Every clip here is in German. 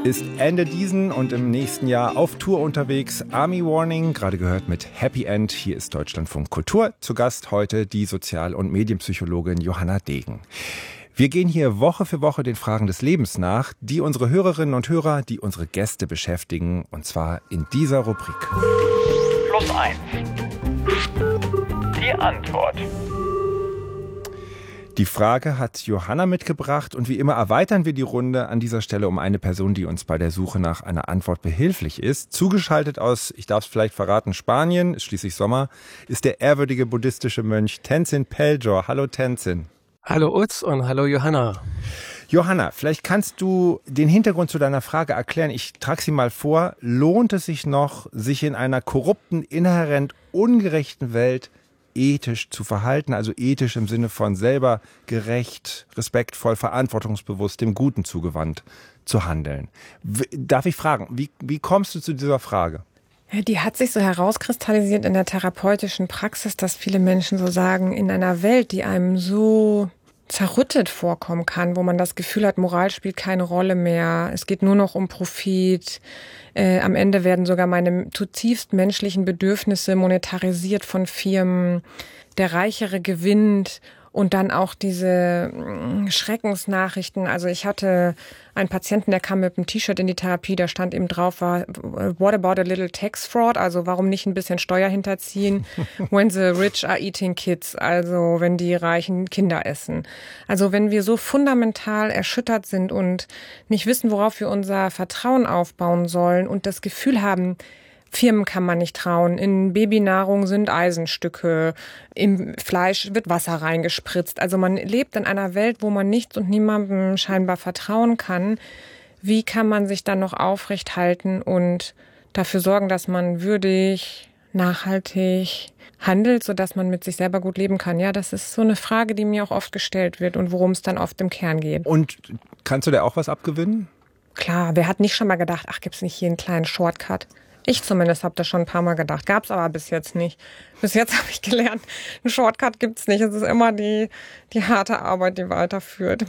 ist Ende diesen und im nächsten Jahr auf Tour unterwegs. Army Warning, gerade gehört mit Happy End. Hier ist Deutschlandfunk Kultur. Zu Gast heute die Sozial- und Medienpsychologin Johanna Degen. Wir gehen hier Woche für Woche den Fragen des Lebens nach, die unsere Hörerinnen und Hörer, die unsere Gäste beschäftigen. Und zwar in dieser Rubrik. Plus 1. Die Antwort. Die Frage hat Johanna mitgebracht und wie immer erweitern wir die Runde an dieser Stelle um eine Person, die uns bei der Suche nach einer Antwort behilflich ist. Zugeschaltet aus, ich darf es vielleicht verraten, Spanien, ist schließlich Sommer, ist der ehrwürdige buddhistische Mönch Tenzin Peltor. Hallo Tenzin. Hallo Utz und hallo Johanna. Johanna, vielleicht kannst du den Hintergrund zu deiner Frage erklären. Ich trage sie mal vor. Lohnt es sich noch, sich in einer korrupten, inhärent ungerechten Welt ethisch zu verhalten, also ethisch im Sinne von selber gerecht, respektvoll, verantwortungsbewusst, dem Guten zugewandt zu handeln? Darf ich fragen, wie kommst du zu dieser Frage? Die hat sich so herauskristallisiert in der therapeutischen Praxis, dass viele Menschen so sagen, in einer Welt, die einem so zerrüttet vorkommen kann, wo man das Gefühl hat, Moral spielt keine Rolle mehr, es geht nur noch um Profit. Am Ende werden sogar meine zutiefst menschlichen Bedürfnisse monetarisiert von Firmen. Der Reichere gewinnt und dann auch diese Schreckensnachrichten. Also ich hatte einen Patienten, der kam mit einem T-Shirt in die Therapie, da stand eben drauf, what about a little tax fraud? Also warum nicht ein bisschen Steuer hinterziehen? When the rich are eating kids, also wenn die reichen Kinder essen. Also wenn wir so fundamental erschüttert sind und nicht wissen, worauf wir unser Vertrauen aufbauen sollen und das Gefühl haben, Firmen kann man nicht trauen. In Babynahrung sind Eisenstücke. Im Fleisch wird Wasser reingespritzt. Also man lebt in einer Welt, wo man nichts und niemandem scheinbar vertrauen kann. Wie kann man sich dann noch aufrecht halten und dafür sorgen, dass man würdig, nachhaltig handelt, sodass man mit sich selber gut leben kann? Ja, das ist so eine Frage, die mir auch oft gestellt wird und worum es dann oft im Kern geht. Und kannst du dir auch was abgewinnen? Klar, wer hat nicht schon mal gedacht, ach, gibt's nicht hier einen kleinen Shortcut? Ich zumindest habe das schon ein paar Mal gedacht. Gab's aber bis jetzt nicht. Bis jetzt habe ich gelernt, einen Shortcut gibt's nicht. Es ist immer die harte Arbeit, die weiterführt.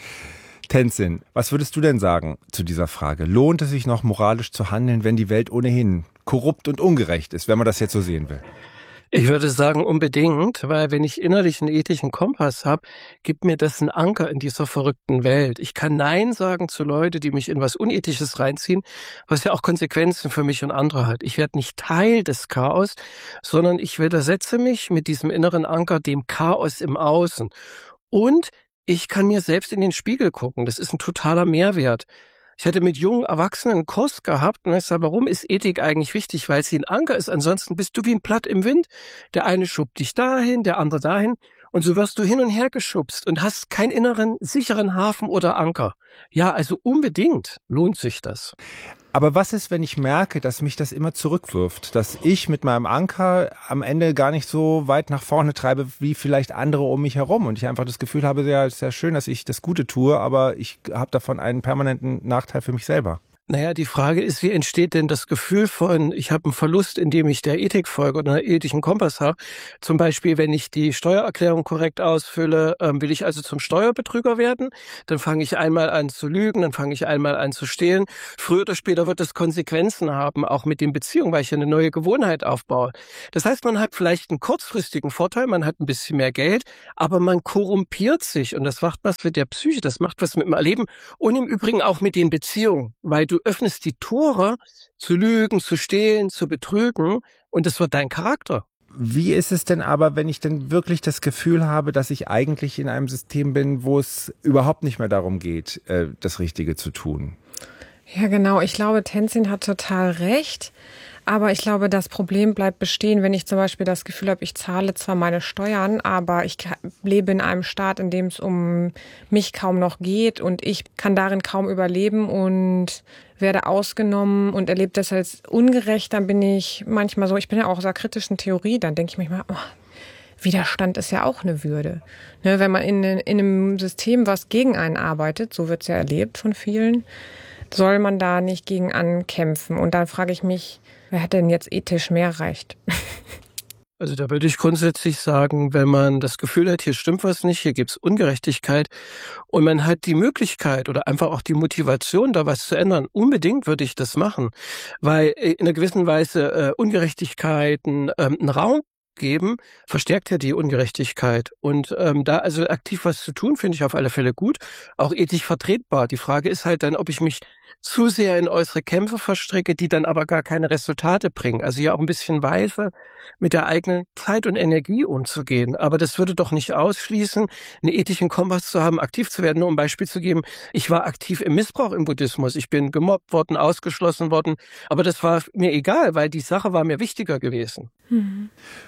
Tenzin, was würdest du denn sagen zu dieser Frage? Lohnt es sich noch moralisch zu handeln, wenn die Welt ohnehin korrupt und ungerecht ist, wenn man das jetzt so sehen will? Ich würde sagen unbedingt, weil wenn ich innerlich einen ethischen Kompass habe, gibt mir das einen Anker in dieser verrückten Welt. Ich kann Nein sagen zu Leuten, die mich in was Unethisches reinziehen, was ja auch Konsequenzen für mich und andere hat. Ich werde nicht Teil des Chaos, sondern ich widersetze mich mit diesem inneren Anker dem Chaos im Außen. Und ich kann mir selbst in den Spiegel gucken. Das ist ein totaler Mehrwert. Ich hätte mit jungen Erwachsenen einen Kurs gehabt und ich sage, warum ist Ethik eigentlich wichtig? Weil sie ein Anker ist. Ansonsten bist du wie ein Blatt im Wind. Der eine schubbt dich dahin, der andere dahin. Und so wirst du hin und her geschubst und hast keinen inneren, sicheren Hafen oder Anker. Ja, also unbedingt lohnt sich das. Aber was ist, wenn ich merke, dass mich das immer zurückwirft? Dass ich mit meinem Anker am Ende gar nicht so weit nach vorne treibe, wie vielleicht andere um mich herum. Und ich einfach das Gefühl habe, ja, es ist ja schön, dass ich das Gute tue, aber ich habe davon einen permanenten Nachteil für mich selber. Naja, die Frage ist, wie entsteht denn das Gefühl von, ich habe einen Verlust, indem ich der Ethik folge oder einen ethischen Kompass habe. Zum Beispiel, wenn ich die Steuererklärung korrekt ausfülle, will ich also zum Steuerbetrüger werden, dann fange ich einmal an zu lügen, dann fange ich einmal an zu stehlen. Früher oder später wird das Konsequenzen haben, auch mit den Beziehungen, weil ich eine neue Gewohnheit aufbaue. Das heißt, man hat vielleicht einen kurzfristigen Vorteil, man hat ein bisschen mehr Geld, aber man korrumpiert sich und das macht was mit der Psyche, das macht was mit dem Erleben und im Übrigen auch mit den Beziehungen, weil du öffnest die Tore zu lügen, zu stehlen, zu betrügen und das wird dein Charakter. Wie ist es denn aber, wenn ich denn wirklich das Gefühl habe, dass ich eigentlich in einem System bin, wo es überhaupt nicht mehr darum geht, das Richtige zu tun? Ja, genau. Ich glaube, Tenzin hat total recht. Aber ich glaube, das Problem bleibt bestehen, wenn ich zum Beispiel das Gefühl habe, ich zahle zwar meine Steuern, aber ich lebe in einem Staat, in dem es um mich kaum noch geht und ich kann darin kaum überleben und werde ausgenommen und erlebe das als ungerecht. Dann bin ich manchmal so, ich bin ja auch aus der kritischen Theorie, dann denke ich manchmal, oh, Widerstand ist ja auch eine Würde. Ne, wenn man in einem System, was gegen einen arbeitet, so wird es ja erlebt von vielen, soll man da nicht gegen ankämpfen. Und dann frage ich mich, wer hat denn jetzt ethisch mehr erreicht? Also da würde ich grundsätzlich sagen, wenn man das Gefühl hat, hier stimmt was nicht, hier gibt's Ungerechtigkeit und man hat die Möglichkeit oder einfach auch die Motivation, da was zu ändern, unbedingt würde ich das machen, weil in einer gewissen Weise Ungerechtigkeiten einen Raum geben, verstärkt ja die Ungerechtigkeit. Und da also aktiv was zu tun, finde ich auf alle Fälle gut, auch ethisch vertretbar. Die Frage ist halt dann, ob ich mich zu sehr in äußere Kämpfe verstricke, die dann aber gar keine Resultate bringen. Also ja auch ein bisschen weise mit der eigenen Zeit und Energie umzugehen. Aber das würde doch nicht ausschließen, einen ethischen Kompass zu haben, aktiv zu werden. Nur um ein Beispiel zu geben, ich war aktiv im Missbrauch im Buddhismus. Ich bin gemobbt worden, ausgeschlossen worden. Aber das war mir egal, weil die Sache war mir wichtiger gewesen. Mhm.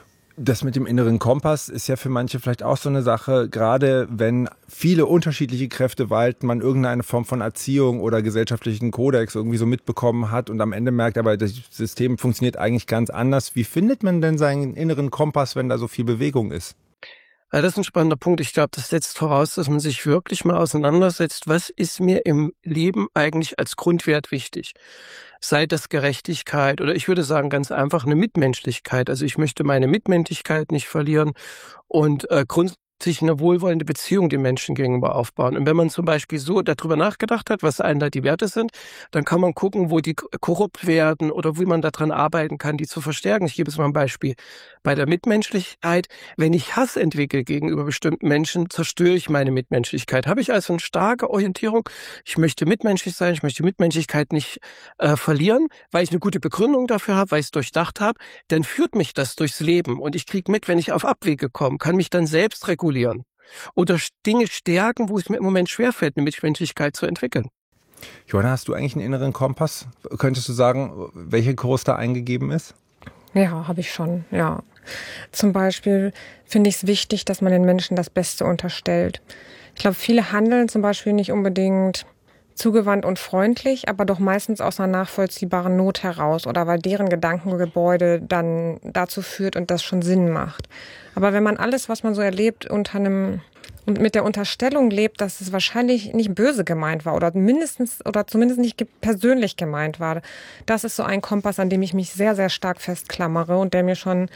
Das mit dem inneren Kompass ist ja für manche vielleicht auch so eine Sache, gerade wenn viele unterschiedliche Kräfte walten, man irgendeine Form von Erziehung oder gesellschaftlichen Kodex irgendwie so mitbekommen hat und am Ende merkt, aber das System funktioniert eigentlich ganz anders. Wie findet man denn seinen inneren Kompass, wenn da so viel Bewegung ist? Ja, das ist ein spannender Punkt. Ich glaube, das setzt voraus, dass man sich wirklich mal auseinandersetzt, was ist mir im Leben eigentlich als Grundwert wichtig? Sei das Gerechtigkeit oder ich würde sagen ganz einfach eine Mitmenschlichkeit. Also ich möchte meine Mitmenschlichkeit nicht verlieren und grundsätzlich eine wohlwollende Beziehung den Menschen gegenüber aufbauen. Und wenn man zum Beispiel so darüber nachgedacht hat, was einen da die Werte sind, dann kann man gucken, wo die korrupt werden oder wie man daran arbeiten kann, die zu verstärken. Ich gebe jetzt mal ein Beispiel. Bei der Mitmenschlichkeit, wenn ich Hass entwickle gegenüber bestimmten Menschen, zerstöre ich meine Mitmenschlichkeit. Habe ich also eine starke Orientierung, ich möchte mitmenschlich sein, ich möchte die Mitmenschlichkeit nicht verlieren, weil ich eine gute Begründung dafür habe, weil ich es durchdacht habe, dann führt mich das durchs Leben und ich kriege mit, wenn ich auf Abwege komme, kann mich dann selbst regulieren oder Dinge stärken, wo es mir im Moment schwerfällt, eine Mitmenschlichkeit zu entwickeln. Johanna, hast du eigentlich einen inneren Kompass? Könntest du sagen, welcher Kurs da eingegeben ist? Ja, habe ich schon, ja. Zum Beispiel finde ich es wichtig, dass man den Menschen das Beste unterstellt. Ich glaube, viele handeln zum Beispiel nicht unbedingt zugewandt und freundlich, aber doch meistens aus einer nachvollziehbaren Not heraus oder weil deren Gedankengebäude dann dazu führt und das schon Sinn macht. Aber wenn man alles, was man so erlebt, unter einem und mit der Unterstellung lebt, dass es wahrscheinlich nicht böse gemeint war oder zumindest nicht persönlich gemeint war. Das ist so ein Kompass, an dem ich mich sehr, sehr stark festklammere und der mir schon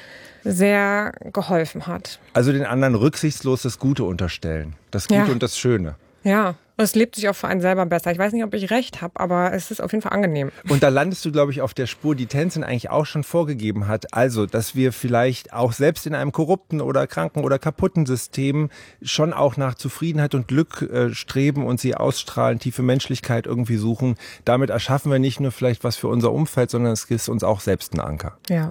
sehr geholfen hat. Also den anderen rücksichtslos das Gute unterstellen. Das Gute und das Schöne. Ja, und es lebt sich auch für einen selber besser. Ich weiß nicht, ob ich recht habe, aber es ist auf jeden Fall angenehm. Und da landest du, glaube ich, auf der Spur, die Tenzin eigentlich auch schon vorgegeben hat. Also, dass wir vielleicht auch selbst in einem korrupten oder kranken oder kaputten System schon auch nach Zufriedenheit und Glück streben und sie ausstrahlen, tiefe Menschlichkeit irgendwie suchen. Damit erschaffen wir nicht nur vielleicht was für unser Umfeld, sondern es ist uns auch selbst ein Anker. Ja.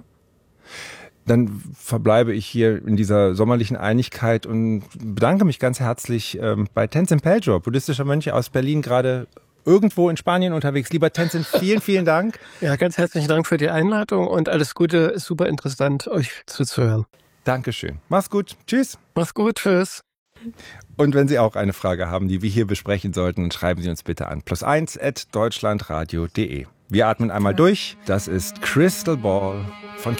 Dann verbleibe ich hier in dieser sommerlichen Einigkeit und bedanke mich ganz herzlich bei Tenzin Peltor, buddhistischer Mönch aus Berlin, gerade irgendwo in Spanien unterwegs. Lieber Tenzin, vielen, vielen Dank. Ja, ganz herzlichen Dank für die Einladung und alles Gute. Ist super interessant, euch zuzuhören. Dankeschön. Mach's gut. Tschüss. Mach's gut. Tschüss. Und wenn Sie auch eine Frage haben, die wir hier besprechen sollten, dann schreiben Sie uns bitte an +1@deutschlandradio.de. Wir atmen einmal durch. Das ist Crystal Ball